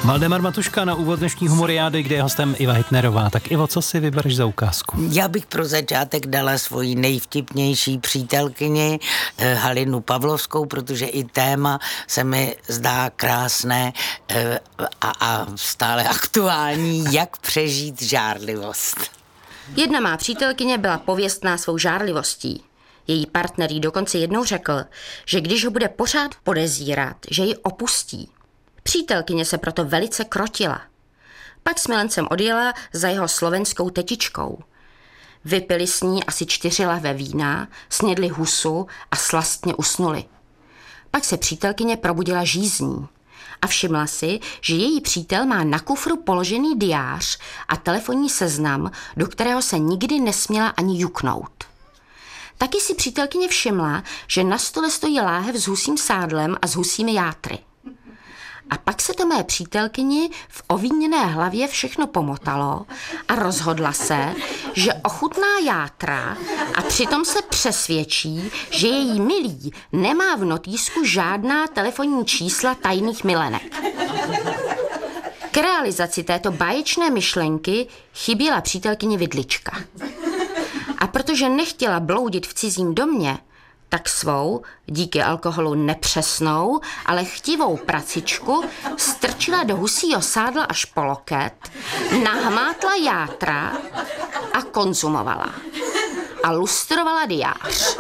Valdemar Matuška na úvod dnešní humoriády, kde je hostem Iva Hitnerová. Tak Ivo, co si vybereš za ukázku? Já bych pro začátek dala svoji nejvtipnější přítelkyni Halinu Pavlovskou, protože i téma se mi zdá krásné a stále aktuální, jak přežít žárlivost. Jedna má přítelkyně byla pověstná svou žárlivostí. Její partner jí dokonce jednou řekl, že když ho bude pořád podezírat, že ji opustí. Přítelkyně se proto velice krotila. Pak s milencem odjela za jeho slovenskou tetičkou. Vypili s ní asi 4 lahve vína, snědli husu a slastně usnuli. Pak se přítelkyně probudila žízní a všimla si, že její přítel má na kufru položený diář a telefonní seznam, do kterého se nikdy nesměla ani juknout. Taky si přítelkyně všimla, že na stole stojí láhev s husím sádlem a s husími játry. A pak se to mé přítelkyni v ovíněné hlavě všechno pomotalo a rozhodla se, že ochutná játra a přitom se přesvědčí, že její milý nemá v notýsku žádná telefonní čísla tajných milenek. K realizaci této báječné myšlenky chyběla přítelkyni vidlička. A protože nechtěla bloudit v cizím domě, tak svou, díky alkoholu nepřesnou, ale chtivou pracičku strčila do husího sádla až po loket, nahmátla játra a konzumovala. A lustrovala diář.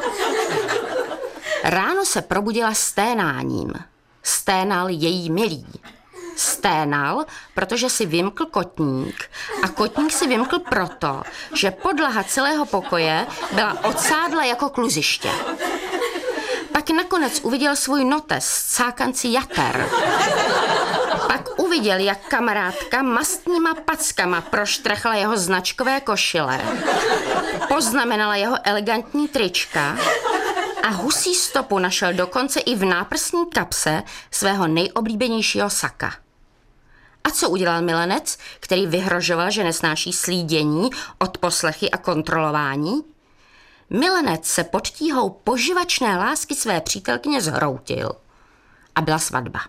Ráno se probudila sténáním. Sténal její milý. Sténal, protože si vymkl kotník a kotník si vymkl proto, že podlaha celého pokoje byla od sádla jako kluziště. Pak nakonec uviděl svůj notes s cákanci jater. Pak uviděl, jak kamarádka mastníma packama proštrachla jeho značkové košile, poznamenala jeho elegantní trička a husí stopu našel dokonce i v náprsní kapse svého nejoblíbenějšího saka. A co udělal milenec, který vyhrožoval, že nesnáší slídění, odposlechy a kontrolování? Milenec se pod tíhou poživačné lásky své přítelkyně zhroutil. A byla svatba.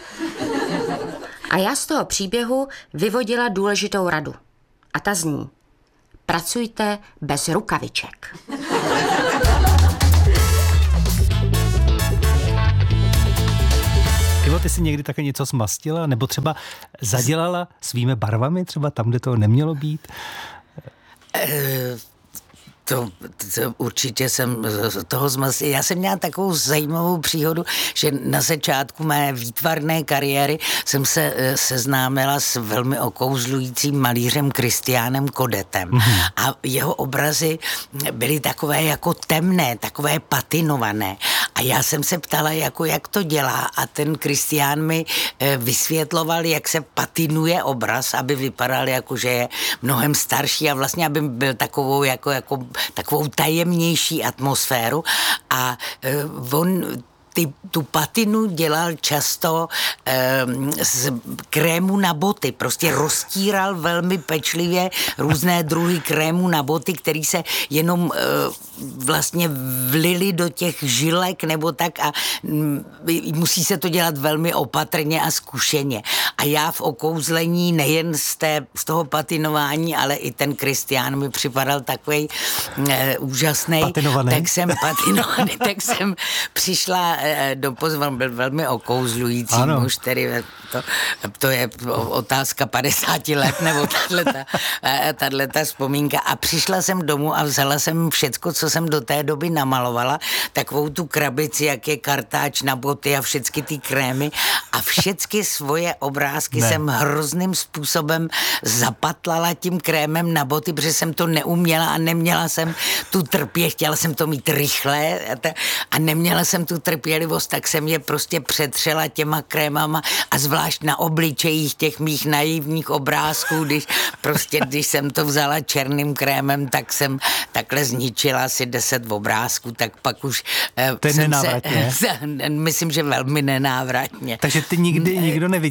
A já z toho příběhu vyvodila důležitou radu. A ta zní: pracujte bez rukaviček. Ivo, ty jsi někdy také něco zmastila? Nebo třeba zadělala svými barvami, třeba tam, kde to nemělo být? To určitě jsem toho zmastila. Já jsem měla takovou zajímavou příhodu, že na začátku mé výtvarné kariéry jsem se seznámila s velmi okouzlujícím malířem Kristiánem Kodetem. A jeho obrazy byly takové jako temné, takové patinované. A já jsem se ptala, jako jak to dělá, a ten Kristián mi vysvětloval, jak se patinuje obraz, aby vypadal jako, že je mnohem starší a vlastně, aby byl takovou takovou tajemnější atmosféru a on tu patinu dělal často z krému na boty. Prostě roztíral velmi pečlivě různé druhy krému na boty, který se jenom vlastně vlili do těch žilek nebo tak a musí se to dělat velmi opatrně a zkušeně. A já v okouzlení nejen z toho patinování, ale i ten Kristián mi připadal takovej úžasný. Tak jsem přišla do pozvan, byl velmi okouzlující muž, který to je otázka 50 let, nebo tato vzpomínka. A přišla jsem domů a vzala jsem všecko, co jsem do té doby namalovala, takovou tu krabici, jak je kartáč na boty a všechny ty krémy a všechny svoje obrázky jsem hrozným způsobem zapatlala tím krémem na boty, protože jsem to neuměla a neměla jsem tu chtěla jsem to mít rychle a neměla jsem tu trpělivost, tak jsem je prostě přetřela těma krémama a zvlášť na obličejích těch mých naivních obrázků, když jsem to vzala černým krémem, tak jsem takhle zničila asi 10 obrázků, tak pak už to je nenávratně. Myslím, že velmi nenávratně. Takže ty nikdy nikdo neviděl?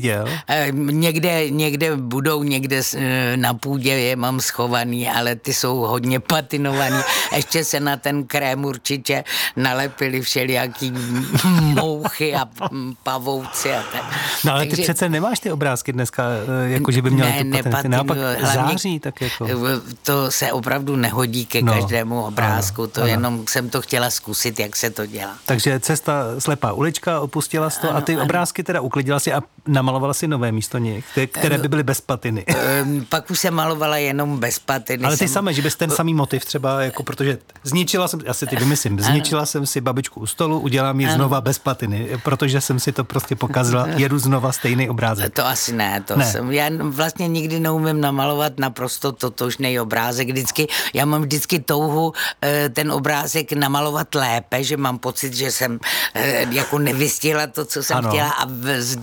Někde budou, někde na půdě je mám schovaný, ale ty jsou hodně patinovaný. Ještě se na ten krém určitě nalepili všelijaký mouchy a pavouci a tak. No ale ty přece nemáš ty obrázky dneska, jako že by měl ty patiny. Naopak září, tak jako. To se opravdu nehodí ke každému obrázku, jenom jsem to chtěla zkusit, jak se to dělá. Takže cesta slepá ulička, opustila jsi to a ty obrázky teda uklidila si a namalovala si nové místo nich, které by byly bez patiny. Pak už se malovala jenom bez patiny. Ale ty samé, že bys ten samý motiv třeba, jako protože zničila jsem si babičku u stolu, udělám ji znova bez patiny, protože jsem si to prostě pokazila, jedu znova stejný obrázek. To asi ne, já vlastně nikdy neumím namalovat naprosto totožný obrázek. Já mám vždycky touhu ten obrázek namalovat lépe, že mám pocit, že jsem jako nevystihla to, co jsem chtěla a z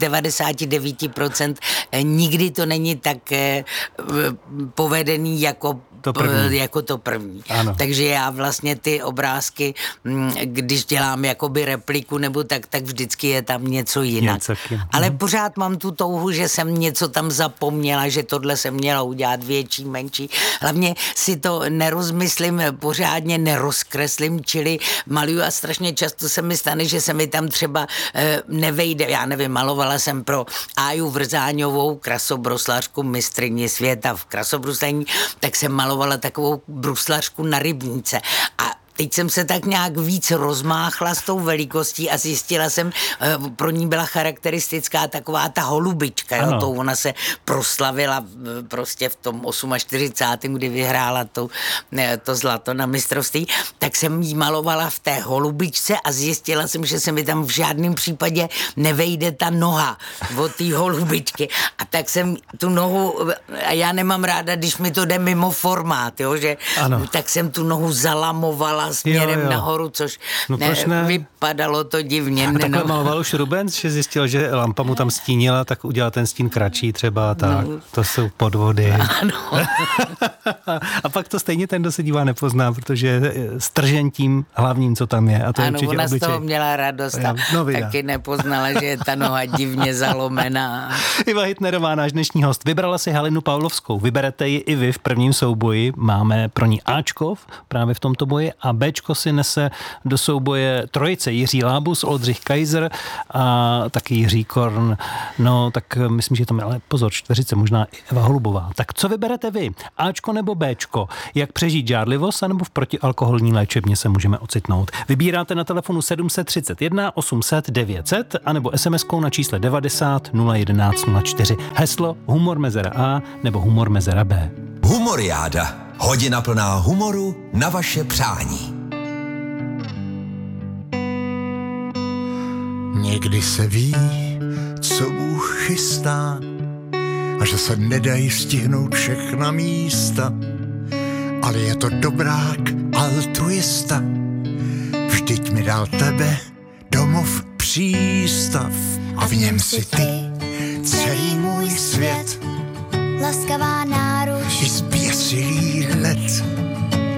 99% nikdy to není tak povedený jako to první. Takže já vlastně ty obrázky, když dělám jakoby repliku nebo tak vždycky je tam něco jinak. Ale pořád mám tu touhu, že jsem něco tam zapomněla, že tohle jsem měla udělat větší, menší. Hlavně si to nerozmyslím, pořádně nerozkreslím, čili maluju a strašně často se mi stane, že se mi tam třeba nevejde. Já nevím, malovala jsem pro Áju Vrzáňovou, krasobruslařku, mistryni světa v krasobruslení, tak jsem malovala takovou bruslařku na rybníce a teď jsem se tak nějak víc rozmáchla s tou velikostí a zjistila jsem, pro ní byla charakteristická taková ta holubička, to ona se proslavila prostě v tom 48., kdy vyhrála to zlato na mistrovství, tak jsem jí malovala v té holubičce a zjistila jsem, že se mi tam v žádném případě nevejde ta noha od té holubičky. A tak jsem tu nohu, a já nemám ráda, když mi to jde mimo formát, tak jsem tu nohu zalamovala směrem nahoru, což vypadalo to divně. A takhle maloval už Rubens, že zjistil, že lampa mu tam stínila, tak udělal ten stín kratší třeba, tak to jsou podvody. Ano. A pak to stejně ten, kdo se dívá, nepozná, protože stržen tím hlavním, co tam je. A to je určitě ona obličej. Z toho měla radost a taky nepoznala, že je ta noha divně zalomená. Iva Hitnerová, náš dnešní host, vybrala si Halinu Pavlovskou. Vyberete ji i vy v prvním souboji. Máme pro ní Ačko právě v tomto boji a Bčko si nese do souboje trojice Jiří Lábus, Oldřich Kaiser a taky Jiří Korn. No tak myslím, že tam je ale pozor, čtveřice, možná i Eva Holubová. Tak co vyberete vy? Ačko nebo Bčko? Jak přežít žárlivost anebo v protialkoholní léčebně se můžeme ocitnout? Vybíráte na telefonu 731 800 900 anebo SMS-kou na čísle 90 011 04. Heslo Humor mezera A nebo Humor mezera B. Humoriáda. Hodina plná humoru na vaše přání. Někdy se ví, co Bůh chystá a že se nedají stihnout všechna místa, ale je to dobrák altruista. Vždyť mi dal tebe domov přístav a v něm si ty celý můj